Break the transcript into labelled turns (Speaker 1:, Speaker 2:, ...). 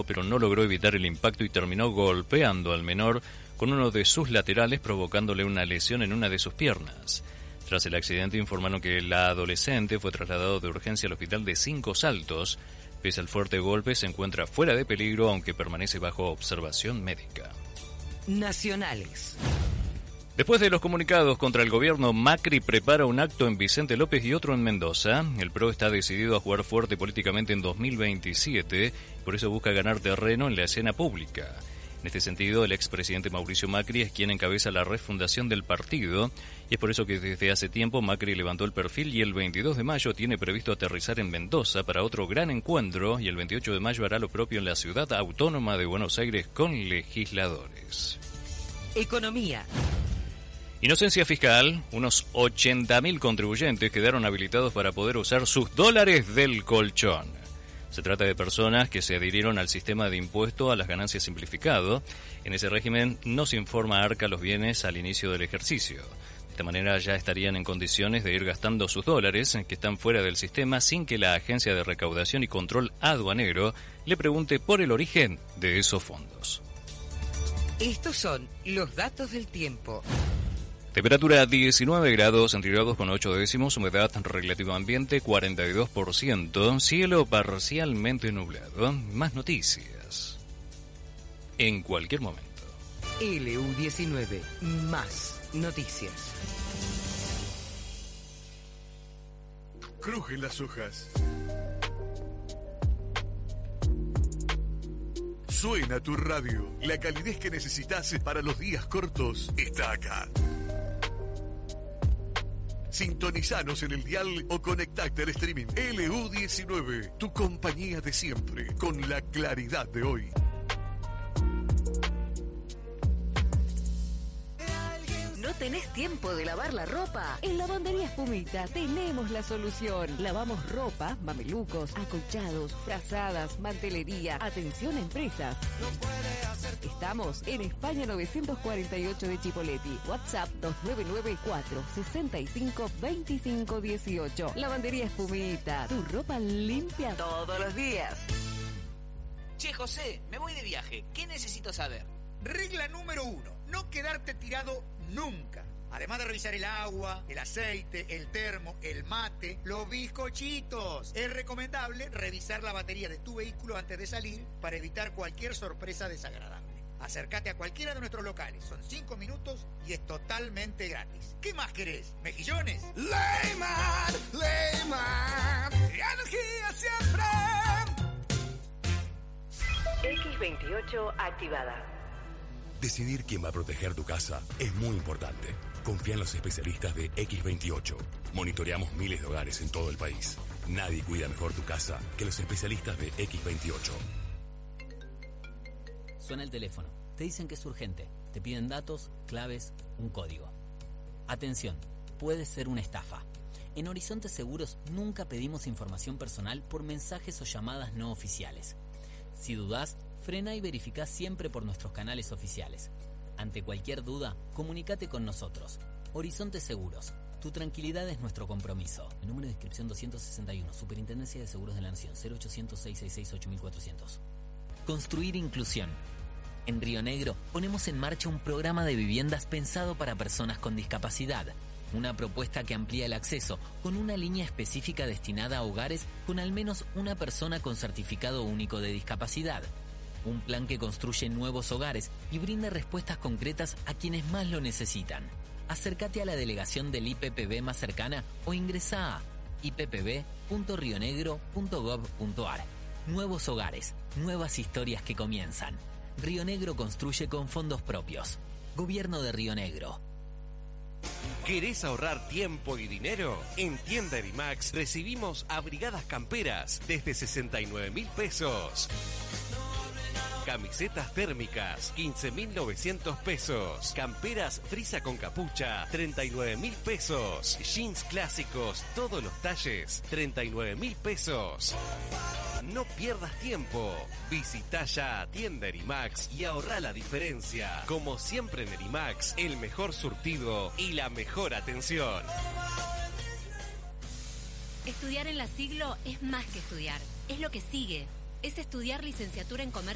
Speaker 1: pero no logró evitar el impacto y terminó golpeando al menor con uno de sus laterales, provocándole una lesión en una de sus piernas. Tras el accidente informaron que la adolescente fue trasladado de urgencia al hospital de Cinco Saltos. Pese al fuerte golpe, se encuentra fuera de peligro, aunque permanece bajo observación médica.
Speaker 2: Nacionales.
Speaker 1: Después de los comunicados contra el gobierno, Macri prepara un acto en Vicente López y otro en Mendoza. El PRO está decidido a jugar fuerte políticamente en 2027, por eso busca ganar terreno en la escena pública. En este sentido, el expresidente Mauricio Macri es quien encabeza la refundación del partido, y es por eso que desde hace tiempo Macri levantó el perfil y el 22 de mayo tiene previsto aterrizar en Mendoza para otro gran encuentro, y el 28 de mayo hará lo propio en la ciudad autónoma de Buenos Aires con legisladores.
Speaker 2: Economía.
Speaker 1: Inocencia fiscal, unos 80.000 contribuyentes quedaron habilitados para poder usar sus dólares del colchón. Se trata de personas que se adhirieron al sistema de impuesto a las ganancias simplificado. En ese régimen no se informa a ARCA los bienes al inicio del ejercicio. De esta manera ya estarían en condiciones de ir gastando sus dólares que están fuera del sistema sin que la Agencia de Recaudación y Control Aduanero le pregunte por el origen de esos fondos.
Speaker 2: Estos son los datos del tiempo.
Speaker 1: Temperatura 19 grados centígrados con 8 décimos, humedad relativa ambiente 42%, cielo parcialmente nublado. Más noticias en cualquier momento.
Speaker 2: LU19, más noticias.
Speaker 3: Crujen las hojas. Suena tu radio. La calidez que necesitas para los días cortos está acá. Sintonizanos en el dial o conectate al streaming. LU19, tu compañía de siempre, con la claridad de hoy.
Speaker 4: ¿No tenés tiempo de lavar la ropa? En Lavandería Espumita tenemos la solución. Lavamos ropa, mamelucos, acolchados, frazadas, mantelería. Atención empresas. Estamos en España 948 de Chipoleti. WhatsApp 2994-652518. Lavandería Espumita. Tu ropa limpia todos los días.
Speaker 5: Che, José, me voy de viaje. ¿Qué necesito saber?
Speaker 6: Regla número 1. No quedarte tirado nunca. Además de revisar el agua, el aceite, el termo, el mate, los bizcochitos. Es recomendable revisar la batería de tu vehículo antes de salir para evitar cualquier sorpresa desagradable. Acércate a cualquiera de nuestros locales. Son 5 minutos y es totalmente gratis. ¿Qué más querés? ¿Mejillones?
Speaker 7: Leyman, Leyman, energía siempre.
Speaker 4: X28 activada.
Speaker 8: Decidir quién va a proteger tu casa es muy importante. Confía en los especialistas de X28. Monitoreamos miles de hogares en todo el país. Nadie cuida mejor tu casa que los especialistas de X28.
Speaker 9: Suena el teléfono. Te dicen que es urgente. Te piden datos, claves, un código. Atención, puede ser una estafa. En Horizonte Seguros nunca pedimos información personal por mensajes o llamadas no oficiales. Si dudás, frena y verificá siempre por nuestros canales oficiales. Ante cualquier duda, comunícate con nosotros. Horizonte Seguros. Tu tranquilidad es nuestro compromiso. El número de inscripción 261. Superintendencia de Seguros de la Nación. 0800-666-8400. Construir inclusión. En Río Negro ponemos en marcha un programa de viviendas pensado para personas con discapacidad. Una propuesta que amplía el acceso con una línea específica destinada a hogares con al menos una persona con certificado único de discapacidad. Un plan que construye nuevos hogares y brinda respuestas concretas a quienes más lo necesitan. Acércate a la delegación del IPPB más cercana o ingresá a ippb.rionegro.gov.ar. Nuevos hogares, nuevas historias que comienzan. Río Negro construye con fondos propios. Gobierno de Río Negro.
Speaker 10: ¿Querés ahorrar tiempo y dinero? En Tienda Erimax recibimos abrigadas camperas desde 69.000 pesos. Camisetas térmicas, 15.900 pesos. Camperas frisa con capucha, 39.000 pesos. Jeans clásicos, todos los talles, 39.000 pesos. No pierdas tiempo. Visita ya a Tienda Erimax y ahorra la diferencia. Como siempre en Erimax, el mejor surtido y la mejor atención.
Speaker 11: Estudiar en la Siglo es más que estudiar. Es lo que sigue. Es estudiar licenciatura en comercio